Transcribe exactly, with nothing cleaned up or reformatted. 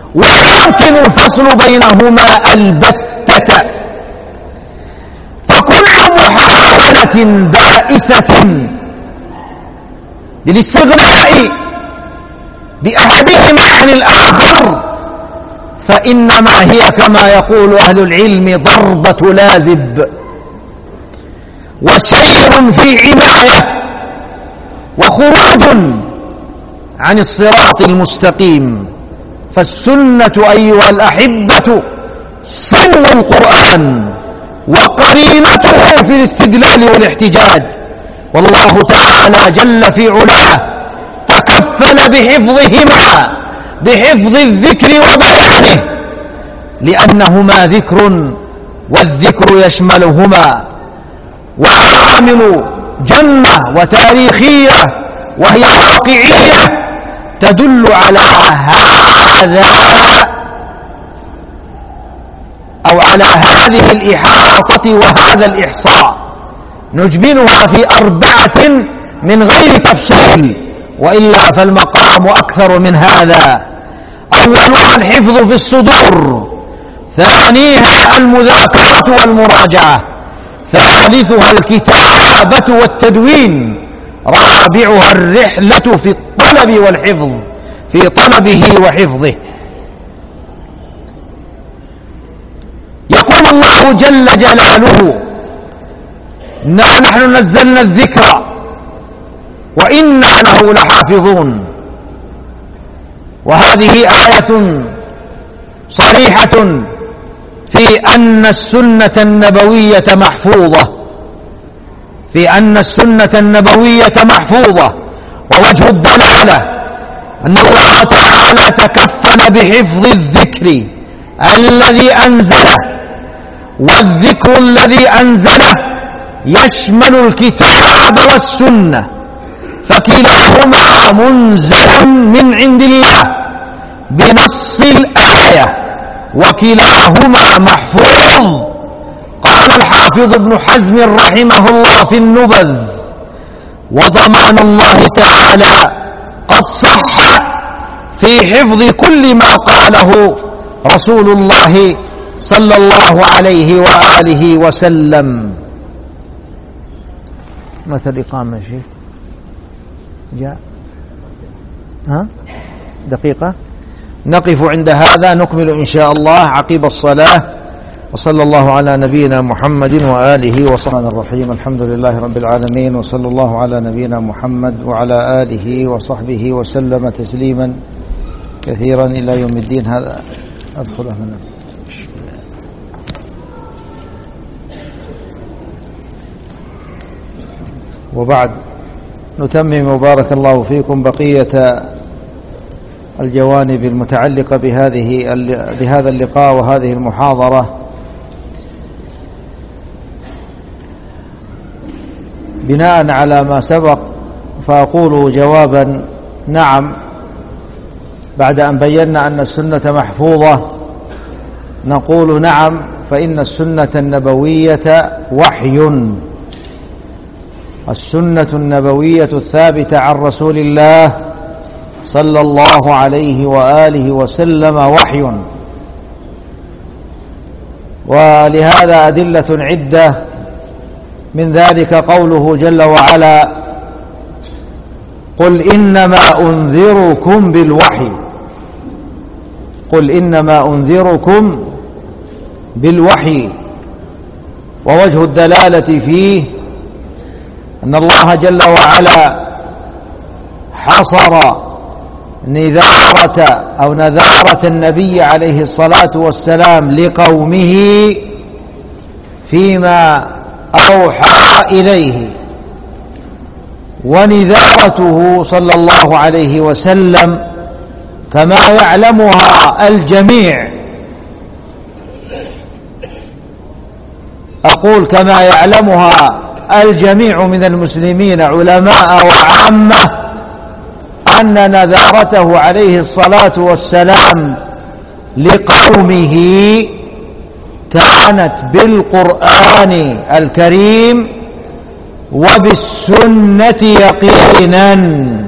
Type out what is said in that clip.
ولا يمكن الفصل بينهما البتة. فكل محاولة بائسة للاستغناء بأحدهما عن الآخر فإنما هي كما يقول أهل العلم ضربة لازب، وسير في عماية، وخروج عن الصراط المستقيم. فالسنة أيها الأحبة سن القرآن وقرينته في الاستدلال والاحتجاج، والله تعالى جل في علاه تكفل بحفظهما، بحفظ الذكر وبيانه، لأنهما ذكر والذكر يشملهما، وعوامل جمة وتاريخية وهي واقعية تدل على هذا أو على هذه الإحاطة وهذا الإحصاء، نجملها في أربعة من غير تفصيل، وإلا فالمقام أكثر من هذا. أولها الحفظ في الصدور، ثانيها المذاكرة والمراجعة، ثالثها الكتابة والتدوين، رابعها الرحلة في الطلب والحفظ، في طلبه وحفظه. يقول الله جل جلاله: إنا نحن نزلنا الذكر وإنا له لحافظون. وهذه آية صريحة في أن السنة النبوية محفوظة، في أن السنة النبوية محفوظة. ووجه الدلالة أن الله تعالى تكفل بحفظ الذكر الذي أنزله، والذكر الذي أنزله يشمل الكتاب والسنة، فكلاهما منزل من عند الله بنص الآية، وكلاهما محفوظ. قال الحافظ ابن حزم رحمه الله في النبذ: وضمان الله تعالى قد صح في حفظ كل ما قاله رسول الله صلى الله عليه وآله وسلم. متى الإقامة يا شيخ؟ جاء ها دقيقة. نقف عند هذا، نكمل إن شاء الله عقب الصلاة. وصلى الله على نبينا محمد وآله وصحبه الرحيم. الحمد لله رب العالمين، وصلى الله على نبينا محمد وعلى آله وصحبه وسلم تسليما كثيرا إلى يوم الدين. هذا أدخله من وبعد، نتمم بارك الله فيكم بقية الجوانب المتعلقة بهذه بهذا اللقاء وهذه المحاضرة، بناء على ما سبق. فأقول جوابا: نعم، بعد أن بينا أن السنة محفوظة نقول نعم، فإن السنة النبوية وحي. السنة النبوية الثابتة عن رسول الله صلى الله عليه وآله وسلم وحي، ولهذا أدلة عدة، من ذلك قوله جل وعلا: قل إنما أنذركم بالوحي. قل إنما أنذركم بالوحي. ووجه الدلالة فيه أن الله جل وعلا حصر نذارة أو نذارة النبي عليه الصلاة والسلام لقومه فيما أوحى إليه، ونذارته صلى الله عليه وسلم كما يعلمها الجميع، أقول كما يعلمها الجميع من المسلمين علماء وعامة، أن نذارته عليه الصلاة والسلام لقومه كانت بالقرآن الكريم وبالسنة يقينا.